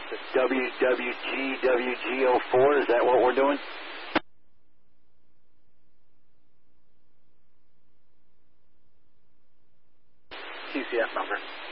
WWGWG04, is that what we're doing? TCF number.